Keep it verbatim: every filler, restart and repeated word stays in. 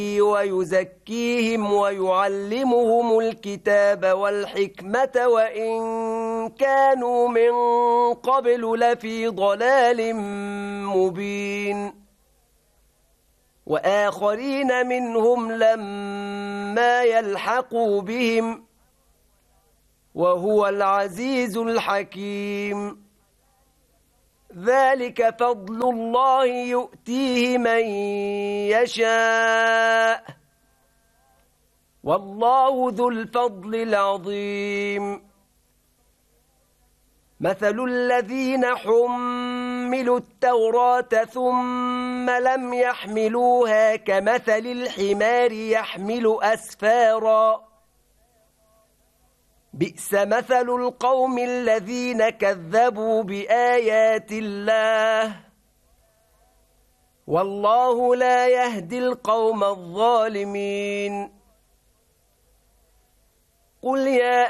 ويزكيهم ويعلمهم الكتاب والحكمة وإن كانوا من قبل لفي ضلال مبين وآخرين منهم لما يلحقوا بهم وهو العزيز الحكيم ذلك فضل الله يؤتيه من يشاء والله ذو الفضل العظيم مثل الذين حملوا التوراة ثم لم يحملوها كمثل الحمار يحمل أسفارا بئس مثل القوم الذين كذبوا بآيات الله والله لا يهدي القوم الظالمين قل يا